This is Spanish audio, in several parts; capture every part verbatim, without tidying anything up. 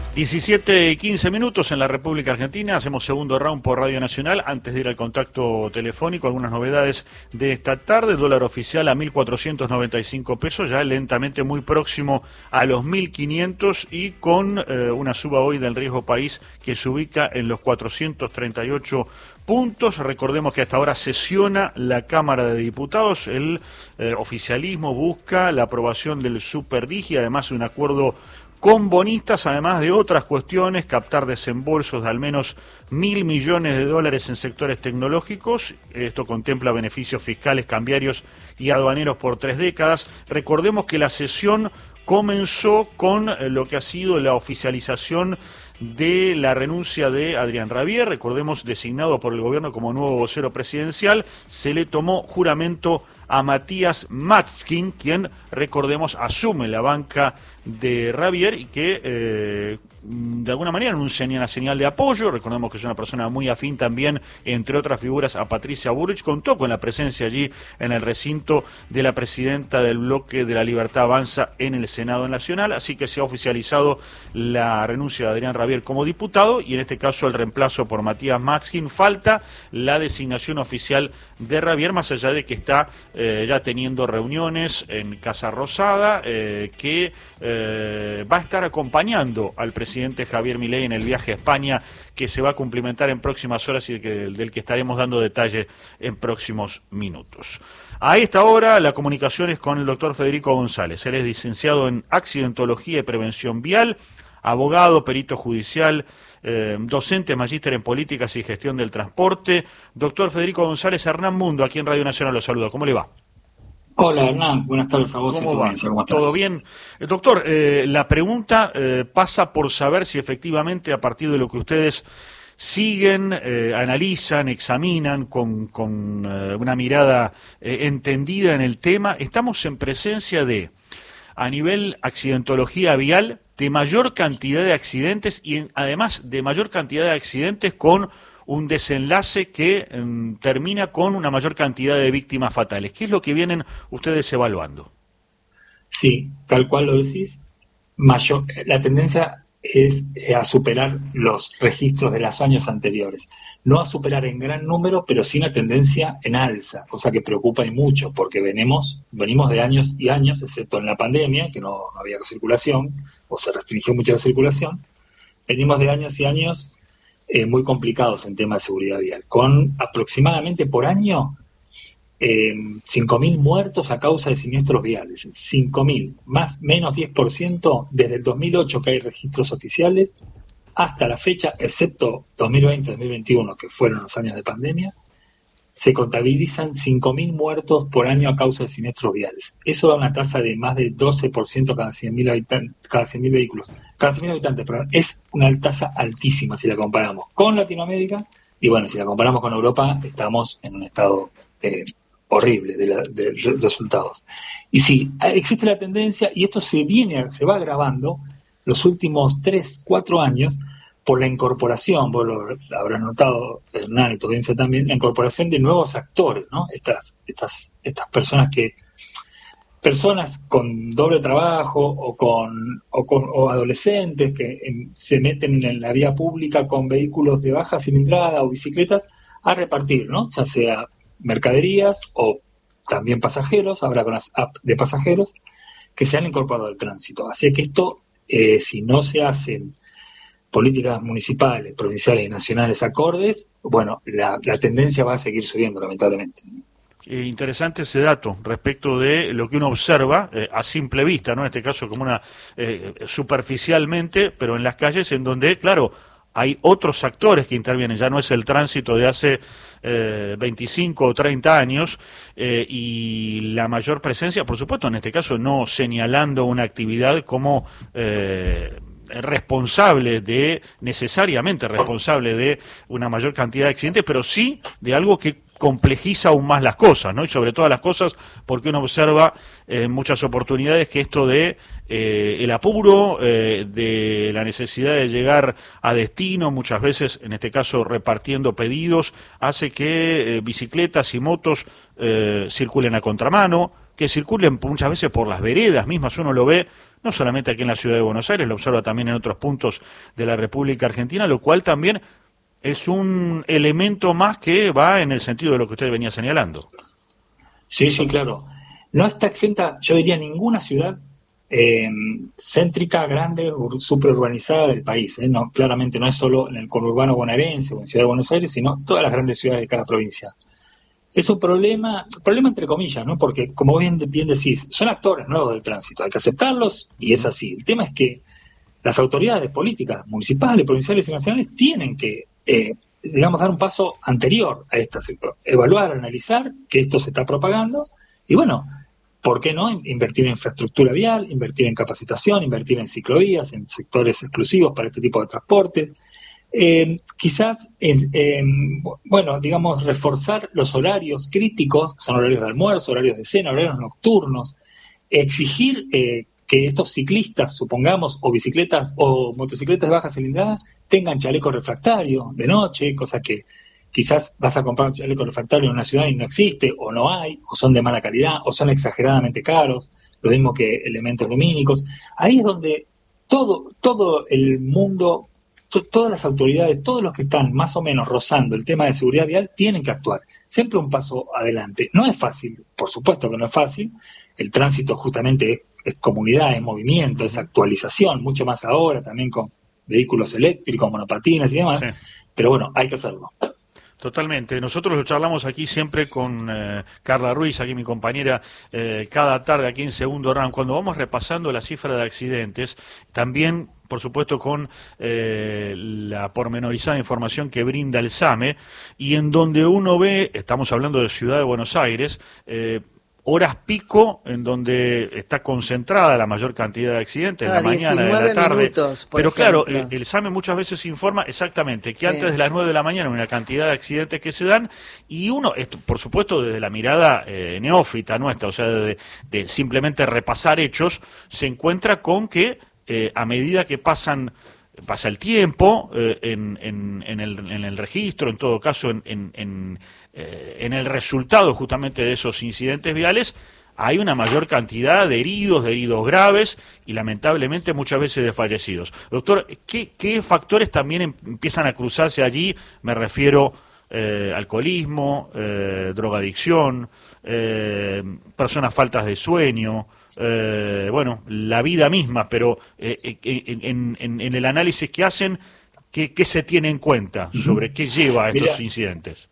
diecisiete y quince minutos en la República Argentina, hacemos segundo round por Radio Nacional. Antes de ir al contacto telefónico, algunas novedades de esta tarde. Dólar oficial a mil cuatrocientos noventa y cinco pesos, ya lentamente muy próximo a los mil quinientos y con eh, una suba hoy del riesgo país que se ubica en los cuatrocientos treinta y ocho puntos. Recordemos que hasta ahora sesiona la Cámara de Diputados. El eh, oficialismo busca la aprobación del Superdigi, además de un acuerdo con bonistas, además de otras cuestiones, captar desembolsos de al menos mil millones de dólares en sectores tecnológicos. Esto contempla beneficios fiscales, cambiarios y aduaneros por tres décadas. Recordemos que la sesión comenzó con lo que ha sido la oficialización de la renuncia de Adrián Rabier, recordemos, designado por el gobierno como nuevo vocero presidencial. Se le tomó juramento a Matías Matskin, quien, recordemos, asume la banca de Rabier y que eh, de alguna manera anuncia una señal de apoyo. Recordemos que es una persona muy afín también, entre otras figuras, a Patricia Bullrich. Contó con la presencia allí en el recinto de la presidenta del bloque de la Libertad Avanza en el Senado Nacional, así que se ha oficializado la renuncia de Adrián Rabier como diputado y en este caso el reemplazo por Matías Matskin. Falta la designación oficial de Rabier, más allá de que está eh, ya teniendo reuniones en Casa Rosada, eh, que eh, va a estar acompañando al presidente Javier Milei en el viaje a España, que se va a cumplimentar en próximas horas y del que, del que estaremos dando detalle en próximos minutos. A esta hora la comunicación es con el doctor Federico González. Él es licenciado en Accidentología y Prevención Vial, abogado, perito judicial, eh, docente, magíster en Políticas y Gestión del Transporte. Doctor Federico González, Hernán Mundo, aquí en Radio Nacional lo saluda. ¿Cómo le va? Hola Hernán, buenas tardes a vos. ¿Cómo y va? ¿Cómo estás? ¿Todo bien? Eh, doctor, eh, la pregunta eh, pasa por saber si efectivamente, a partir de lo que ustedes siguen, eh, analizan, examinan con, con eh, una mirada eh, entendida en el tema, estamos en presencia de, a nivel accidentología vial, de mayor cantidad de accidentes y en, además de mayor cantidad de accidentes con un desenlace que um, termina con una mayor cantidad de víctimas fatales. ¿Qué es lo que vienen ustedes evaluando? Sí, tal cual lo decís. Mayor, la tendencia es eh, a superar los registros de los años anteriores. No a superar en gran número, pero sí una tendencia en alza, cosa que preocupa y mucho, porque venimos, venimos de años y años, excepto en la pandemia, que no, no había circulación, o se restringió mucho la circulación, venimos de años y años Eh, muy complicados en tema de seguridad vial, con aproximadamente por año eh, cinco mil muertos a causa de siniestros viales, cinco mil, más menos diez por ciento desde el dos mil ocho que hay registros oficiales hasta la fecha, excepto dos mil veinte, dos mil veintiuno, que fueron los años de pandemia, se contabilizan cinco mil muertos por año a causa de siniestros viales. Eso da una tasa de más de doce por ciento cada cien mil habitantes, cada cien mil vehículos, cada cien mil habitantes, perdón. Es una tasa altísima si la comparamos con Latinoamérica, y bueno, si la comparamos con Europa, estamos en un estado eh, horrible de, la, de resultados. Y sí, existe la tendencia, y esto se viene, se va agravando los últimos tres, cuatro años, por la incorporación, vos lo habrás notado, Hernán, y tu audiencia también, la incorporación de nuevos actores, ¿no? Estas, estas, estas personas que, personas con doble trabajo o con, o con o adolescentes que en, se meten en la vía pública con vehículos de baja cilindrada o bicicletas a repartir, ¿no? Ya sea mercaderías o también pasajeros, ahora con las apps de pasajeros, que se han incorporado al tránsito. Así que esto, eh, si no se hacen políticas municipales, provinciales y nacionales acordes, bueno, la, la tendencia va a seguir subiendo, lamentablemente. Eh, interesante ese dato respecto de lo que uno observa eh, a simple vista, ¿no? En este caso como una eh, superficialmente, pero en las calles en donde, claro, hay otros actores que intervienen, ya no es el tránsito de hace eh, veinticinco o treinta años, eh, y la mayor presencia, por supuesto, en este caso no señalando una actividad como eh, responsable de, necesariamente responsable de una mayor cantidad de accidentes, pero sí de algo que complejiza aún más las cosas, ¿no? Y sobre todas las cosas porque uno observa en eh, muchas oportunidades que esto de eh, el apuro, eh, de la necesidad de llegar a destino, muchas veces, en este caso repartiendo pedidos, hace que eh, bicicletas y motos eh, circulen a contramano, que circulen muchas veces por las veredas mismas, uno lo ve no solamente aquí en la ciudad de Buenos Aires, lo observa también en otros puntos de la República Argentina, lo cual también es un elemento más que va en el sentido de lo que usted venía señalando. Sí, sí, claro. No está exenta, yo diría, ninguna ciudad eh, céntrica, grande, superurbanizada del país. ¿eh? No, claramente no es solo en el conurbano bonaerense o en Ciudad de Buenos Aires, sino todas las grandes ciudades de cada provincia. Es un problema, problema entre comillas, ¿no? Porque, como bien, bien decís, son actores nuevos del tránsito, hay que aceptarlos y es así. El tema es que las autoridades políticas municipales, provinciales y nacionales tienen que, eh, digamos, dar un paso anterior a esta sector, evaluar, analizar que esto se está propagando y, bueno, ¿por qué no invertir en infraestructura vial, invertir en capacitación, invertir en ciclovías, en sectores exclusivos para este tipo de transporte? Eh, quizás, eh, bueno, digamos, reforzar los horarios críticos, son horarios de almuerzo, horarios de cena, horarios nocturnos, exigir eh, que estos ciclistas, supongamos, o bicicletas o motocicletas de baja cilindrada, tengan chaleco refractario de noche, cosa que quizás vas a comprar un chaleco refractario en una ciudad y no existe, o no hay, o son de mala calidad, o son exageradamente caros, lo mismo que elementos lumínicos. Ahí es donde todo, todo el mundo, to, todas las autoridades, todos los que están más o menos rozando el tema de seguridad vial, tienen que actuar. Siempre un paso adelante. No es fácil, por supuesto que no es fácil. El tránsito justamente es, es comunidad, es movimiento, es actualización, mucho más ahora también con vehículos eléctricos, monopatines y demás. Sí. Pero bueno, hay que hacerlo. Totalmente. Nosotros lo charlamos aquí siempre con eh, Carla Ruiz, aquí mi compañera, eh, cada tarde aquí en Segundo Round. Cuando vamos repasando la cifra de accidentes, también, por supuesto, con eh, la pormenorizada información que brinda el SAME, y en donde uno ve, estamos hablando de Ciudad de Buenos Aires, eh, horas pico en donde está concentrada la mayor cantidad de accidentes, en la mañana, en la tarde. Minutos, pero claro, el, el SAME muchas veces informa exactamente que sí, antes de las nueve de la mañana hay una cantidad de accidentes que se dan, y uno, esto, por supuesto, desde la mirada eh, neófita nuestra, o sea, de, de simplemente repasar hechos, se encuentra con que eh, a medida que pasan pasa el tiempo eh, en, en, en, el, en el registro, en todo caso en, en, en, eh, en el resultado justamente de esos incidentes viales, hay una mayor cantidad de heridos, de heridos graves y lamentablemente muchas veces de fallecidos. Doctor, ¿qué, qué factores también em, empiezan a cruzarse allí? Me refiero eh, alcoholismo, eh, drogadicción, eh, personas faltas de sueño, Eh, bueno, la vida misma, pero eh, en, en, en el análisis que hacen, ¿qué, qué se tiene en cuenta sobre qué lleva a estos Mira, incidentes?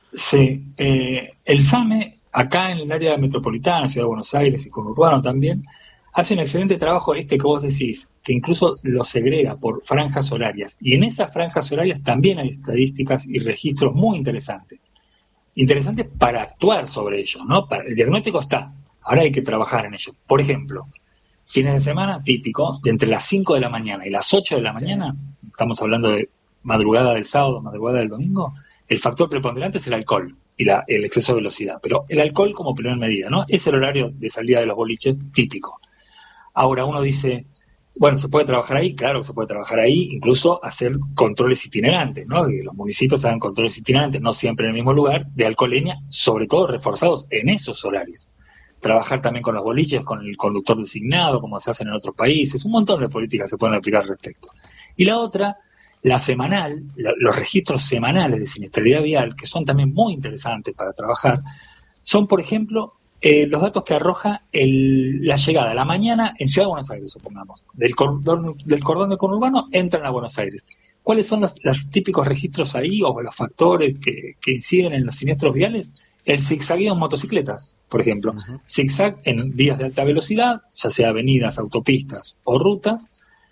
Sí, eh, el SAME, acá en el área metropolitana, Ciudad de Buenos Aires y conurbano también, hace un excelente trabajo este que vos decís, que incluso lo segrega por franjas horarias, y en esas franjas horarias también hay estadísticas y registros muy interesantes. Interesantes para actuar sobre ello, ¿no? Para, el diagnóstico está. Ahora hay que trabajar en ello. Por ejemplo, fines de semana típicos, de entre las cinco de la mañana y las ocho de la mañana, sí, estamos hablando de madrugada del sábado, madrugada del domingo, el factor preponderante es el alcohol y la, el exceso de velocidad. Pero el alcohol como primera medida, ¿no? Es el horario de salida de los boliches típico. Ahora uno dice, bueno, ¿se puede trabajar ahí? Claro que se puede trabajar ahí, incluso hacer controles itinerantes, ¿no? Que los municipios hagan controles itinerantes, no siempre en el mismo lugar, de alcoholemia, sobre todo reforzados en esos horarios. Trabajar también con los boliches, con el conductor designado, como se hacen en otros países. Un montón de políticas se pueden aplicar al respecto. Y la otra, la semanal, la, los registros semanales de siniestralidad vial, que son también muy interesantes para trabajar, son, por ejemplo, eh, los datos que arroja el, la llegada a la mañana en Ciudad de Buenos Aires, supongamos. Del cordón, del cordón de conurbano entran a Buenos Aires. ¿Cuáles son los, los típicos registros ahí o los factores que, que inciden en los siniestros viales? El zigzagueo en motocicletas, por ejemplo. Uh-huh. Zigzag en vías de alta velocidad, ya sea avenidas, autopistas o rutas.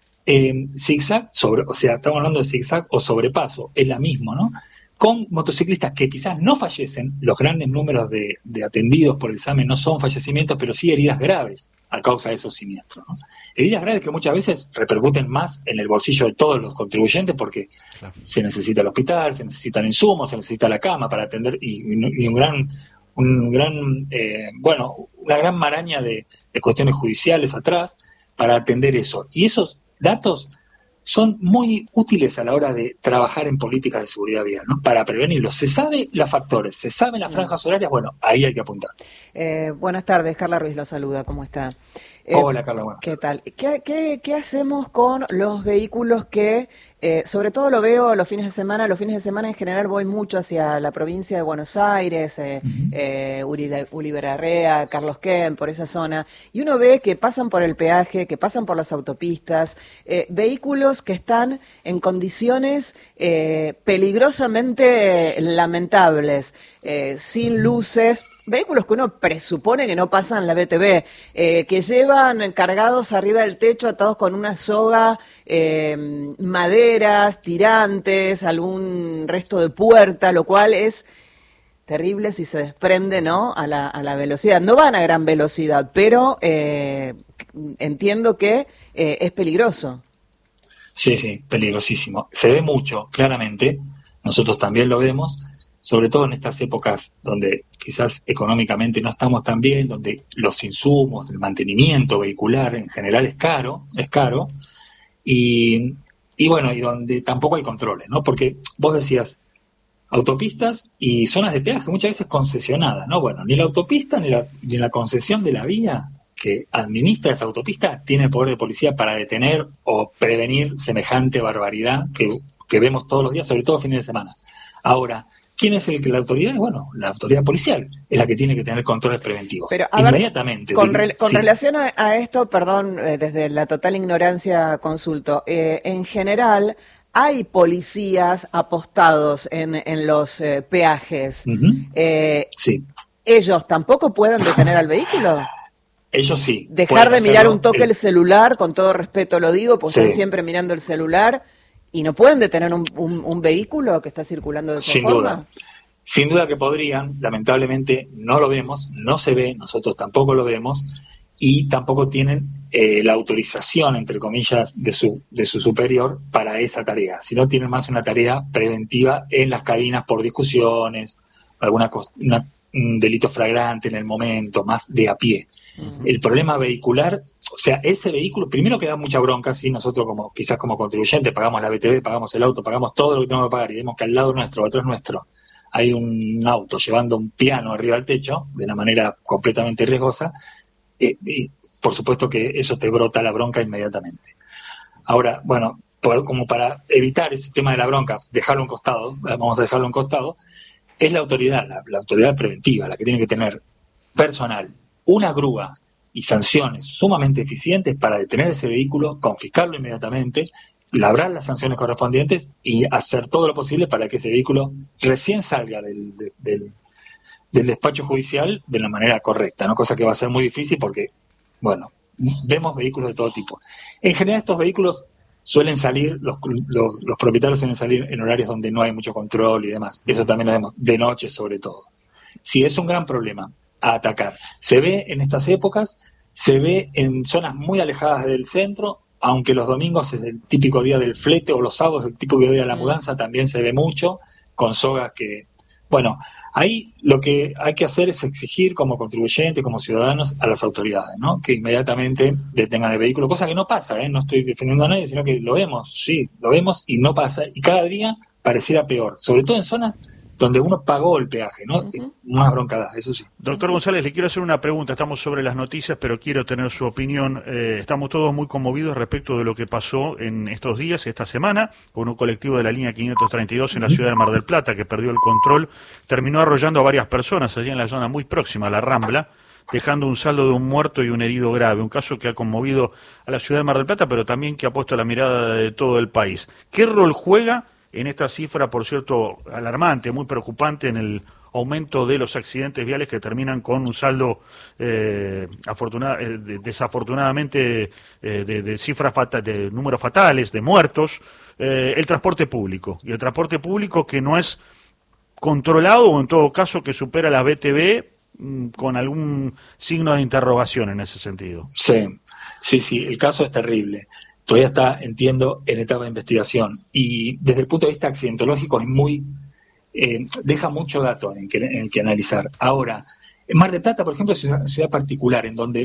Eh, zigzag, sobre, o sea, estamos hablando de zigzag o sobrepaso, es la misma, ¿no? Con motociclistas que quizás no fallecen, los grandes números de, de atendidos por el SAME no son fallecimientos, pero sí heridas graves a causa de esos siniestros, ¿no? Heridas graves que muchas veces repercuten más en el bolsillo de todos los contribuyentes porque claro, se necesita el hospital, se necesitan insumos, se necesita la cama para atender y, y un gran, un gran eh, bueno, una gran maraña de, de cuestiones judiciales atrás para atender eso. Y esos datos son muy útiles a la hora de trabajar en políticas de seguridad vial, ¿no? Para prevenirlos. Se sabe los factores, se saben las franjas horarias, bueno, ahí hay que apuntar. Eh, buenas tardes, Carla Ruiz lo saluda, ¿cómo está? Eh, Hola, Carla. Bueno. ¿Qué tal? ¿Qué, qué, qué hacemos con los vehículos que, eh, sobre todo lo veo los fines de semana, los fines de semana en general voy mucho hacia la provincia de Buenos Aires, eh, Uh-huh. eh, Ulibarria, Carlos Kemp, por esa zona, y uno ve que pasan por el peaje, que pasan por las autopistas, eh, vehículos que están en condiciones eh, peligrosamente lamentables, eh, sin luces, vehículos que uno presupone que no pasan la B T V, eh, que llevan cargados arriba del techo, atados con una soga, eh, maderas, tirantes, algún resto de puerta, lo cual es terrible si se desprende, ¿no?, a la, a la velocidad. No van a gran velocidad, pero eh, entiendo que eh, es peligroso. Sí, sí, peligrosísimo. Se ve mucho, claramente. Nosotros también lo vemos. Sobre todo en estas épocas donde quizás económicamente no estamos tan bien, donde los insumos, el mantenimiento vehicular en general es caro, es caro, y, y bueno, y donde tampoco hay controles, ¿no? Porque vos decías, autopistas y zonas de peaje, muchas veces concesionadas, ¿no? Bueno, ni la autopista ni la, ni la concesión de la vía que administra esa autopista tiene el poder de policía para detener o prevenir semejante barbaridad que, que vemos todos los días, sobre todo fines de semana. Ahora, ¿quién es el que la autoridad? Bueno, la autoridad policial es la que tiene que tener controles preventivos. Pero, a inmediatamente. Ver, con re, con sí. relación a, a esto, perdón, eh, desde la total ignorancia consulto, eh, en general hay policías apostados en, en los eh, peajes. Uh-huh. eh, sí. ¿Ellos tampoco pueden detener al vehículo? Ellos sí. Dejar de mirar hacerlo, un toque el... el celular, con todo respeto lo digo, porque sí. Están siempre mirando el celular. ¿Y no pueden detener un, un, un vehículo que está circulando de esa Sin forma? Duda. Sin duda que podrían, lamentablemente no lo vemos, no se ve, nosotros tampoco lo vemos, y tampoco tienen eh, la autorización, entre comillas, de su, de su superior para esa tarea, sino tienen más una tarea preventiva en las cabinas por discusiones, alguna una, un delito flagrante en el momento, más de a pie. Uh-huh. El problema vehicular, o sea, ese vehículo, primero que da mucha bronca, si nosotros como quizás como contribuyentes pagamos la B T V, pagamos el auto, pagamos todo lo que tenemos que pagar y vemos que al lado nuestro, atrás nuestro, hay un auto llevando un piano arriba del techo, de una manera completamente riesgosa, eh, y por supuesto que eso te brota la bronca inmediatamente. Ahora, bueno, por, como para evitar ese tema de la bronca, dejarlo a un costado, vamos a dejarlo a un costado, es la autoridad, la, la autoridad preventiva, la que tiene que tener personal, una grúa y sanciones sumamente eficientes para detener ese vehículo, confiscarlo inmediatamente, labrar las sanciones correspondientes y hacer todo lo posible para que ese vehículo recién salga del, del, del, del despacho judicial de la manera correcta, ¿no? Cosa que va a ser muy difícil porque, bueno, vemos vehículos de todo tipo. En general estos vehículos suelen salir, los, los, los propietarios suelen salir en horarios donde no hay mucho control y demás. Eso también lo vemos, de noche sobre todo. Sí, es un gran problema a atacar. Se ve en estas épocas, se ve en zonas muy alejadas del centro, aunque los domingos es el típico día del flete o los sábados el típico día de la mudanza, también se ve mucho, con sogas que... Bueno, ahí lo que hay que hacer es exigir como contribuyentes, como ciudadanos, a las autoridades, ¿no? Que inmediatamente detengan el vehículo, cosa que no pasa, ¿eh? No estoy defendiendo a nadie, sino que lo vemos, sí, lo vemos y no pasa, y cada día pareciera peor, sobre todo en zonas donde uno pagó el peaje, ¿no? Uh-huh. Más broncada, eso sí. Doctor González, le quiero hacer una pregunta. Estamos sobre las noticias, pero quiero tener su opinión. Eh, estamos todos muy conmovidos respecto de lo que pasó en estos días, esta semana, con un colectivo de la línea quinientos treinta y dos en uh-huh. la ciudad de Mar del Plata, que perdió el control, terminó arrollando a varias personas allí en la zona muy próxima a la Rambla, dejando un saldo de un muerto y un herido grave. Un caso que ha conmovido a la ciudad de Mar del Plata, pero también que ha puesto la mirada de todo el país. ¿Qué rol juega en esta cifra, por cierto, alarmante, muy preocupante, en el aumento de los accidentes viales que terminan con un saldo eh, afortunada, eh, de, desafortunadamente eh, de, de cifras fata, de números fatales, de muertos, eh, el transporte público? Y el transporte público que no es controlado, o en todo caso que supera la B T V, mmm, con algún signo de interrogación en ese sentido. Sí, sí, sí, el caso es terrible. Todavía está, entiendo, en etapa de investigación. Y desde el punto de vista accidentológico es muy, eh, deja mucho dato en, que, en el que analizar. Ahora, en Mar del Plata, por ejemplo, es una ciudad particular en donde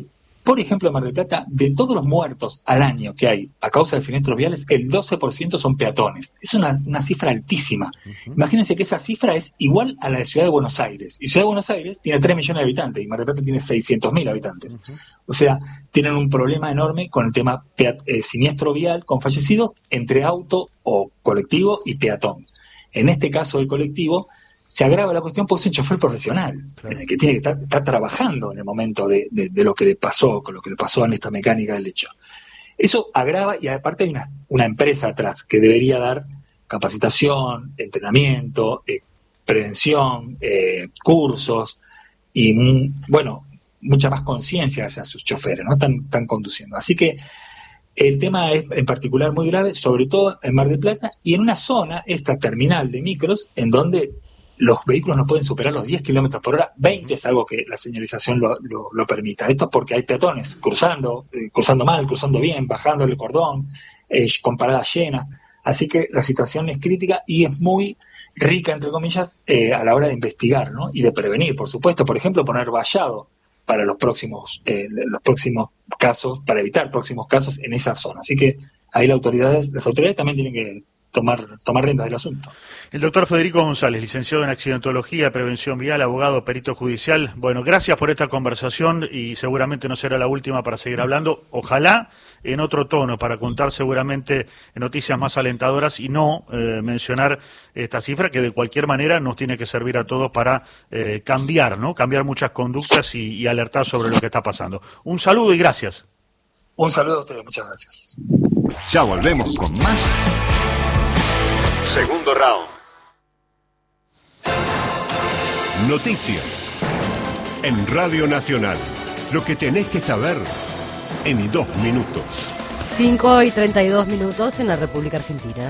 Por ejemplo, en Mar del Plata, de todos los muertos al año que hay a causa de siniestros viales, el doce por ciento son peatones. Es una, una cifra altísima. Uh-huh. Imagínense que esa cifra es igual a la de Ciudad de Buenos Aires. Y Ciudad de Buenos Aires tiene tres millones de habitantes y Mar del Plata tiene seiscientos mil habitantes. Uh-huh. O sea, tienen un problema enorme con el tema peat- eh, siniestro vial con fallecidos entre auto o colectivo y peatón. En este caso del colectivo, se agrava la cuestión porque es un chofer profesional, claro, que tiene que estar, estar trabajando en el momento de, de, de lo que le pasó, con lo que le pasó en esta mecánica del hecho. Eso agrava, y aparte hay una, una empresa atrás que debería dar capacitación, entrenamiento, eh, prevención, eh, cursos y, bueno, mucha más conciencia hacia sus choferes, ¿no? Están, están conduciendo. Así que el tema es en particular muy grave, sobre todo en Mar del Plata y en una zona, esta terminal de micros, en donde los vehículos no pueden superar los diez kilómetros por hora, veinte es algo que la señalización lo, lo, lo permita. Esto es porque hay peatones cruzando, eh, cruzando mal, cruzando bien, bajando el cordón, eh, con paradas llenas. Así que la situación es crítica y es muy rica, entre comillas, eh, a la hora de investigar, ¿no? Y de prevenir, por supuesto. Por ejemplo, poner vallado para los próximos, eh, los próximos casos, para evitar próximos casos en esa zona. Así que ahí las autoridades, las autoridades también tienen que tomar, tomar riendas del asunto. El doctor Federico González, licenciado en accidentología, prevención vial, abogado, perito judicial. Bueno, gracias por esta conversación y seguramente no será la última para seguir hablando. Ojalá en otro tono, para contar seguramente noticias más alentadoras y no eh, mencionar esta cifra que de cualquier manera nos tiene que servir a todos para eh, cambiar, ¿no? Cambiar muchas conductas y, y alertar sobre lo que está pasando. Un saludo y gracias. Un saludo a ustedes, muchas gracias. Ya volvemos con más. Segundo round. Noticias en Radio Nacional. Lo que tenés que saber en dos minutos. cinco y treinta y dos minutos en la República Argentina.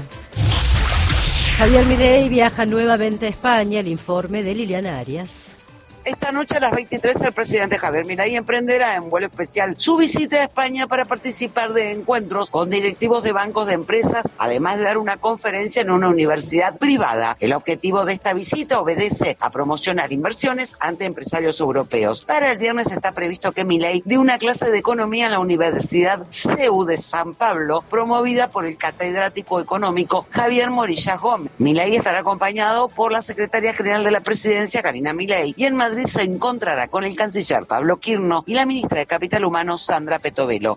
Javier Milei viaja nuevamente a España. El informe de Liliana Arias. Esta noche a las veintitrés el presidente Javier Milei emprenderá en vuelo especial su visita a España para participar de encuentros con directivos de bancos de empresas, además de dar una conferencia en una universidad privada. El objetivo de esta visita obedece a promocionar inversiones ante empresarios europeos. Para el viernes está previsto que Milei dé una clase de economía en la Universidad C E U de San Pablo, promovida por el catedrático económico Javier Morillas Gómez. Milei estará acompañado por la secretaria general de la presidencia, Karina Milei, y en Madrid se encontrará con el canciller Pablo Quirno y la ministra de Capital Humano, Sandra Petovelo.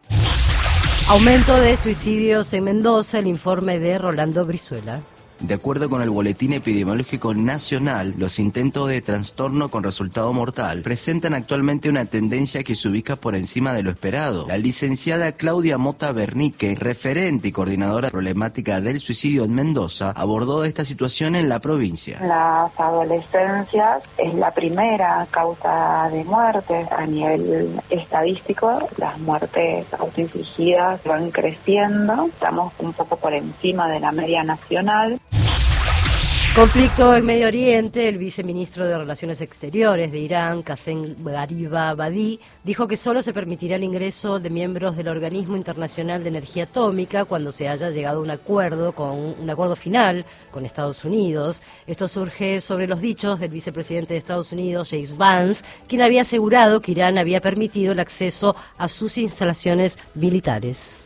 Aumento de suicidios en Mendoza. El informe de Rolando Brizuela. De acuerdo con el Boletín Epidemiológico Nacional, los intentos de trastorno con resultado mortal presentan actualmente una tendencia que se ubica por encima de lo esperado. La licenciada Claudia Mota Bernique, referente y coordinadora problemática del suicidio en Mendoza, abordó esta situación en la provincia. Las adolescencias es la primera causa de muerte a nivel estadístico. Las muertes autoinfligidas van creciendo. Estamos un poco por encima de la media nacional. Conflicto en Medio Oriente. El viceministro de Relaciones Exteriores de Irán, Qasem Gharibabadi, dijo que solo se permitirá el ingreso de miembros del Organismo Internacional de Energía Atómica cuando se haya llegado a un acuerdo con un acuerdo final con Estados Unidos. Esto surge sobre los dichos del vicepresidente de Estados Unidos, Jake Vance, quien había asegurado que Irán había permitido el acceso a sus instalaciones militares.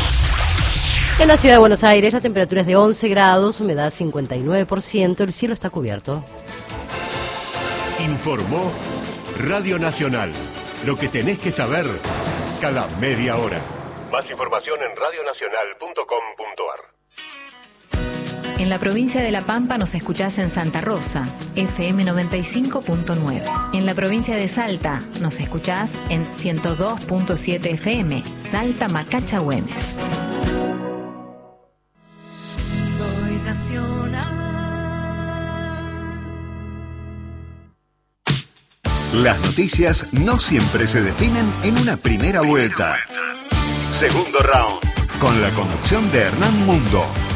En la ciudad de Buenos Aires la temperatura es de once grados, humedad cincuenta y nueve por ciento, el cielo está cubierto. Informó Radio Nacional. Lo que tenés que saber cada media hora. Más información en radio nacional punto com punto a r. En la provincia de La Pampa nos escuchás en Santa Rosa, F M noventa y cinco punto nueve. En la provincia de Salta nos escuchás en ciento dos punto siete F M, Salta Macacha Güemes. Soy nacional. Las noticias no siempre se definen en una primera vuelta. Segundo round. Con la conducción de Hernán Mundo.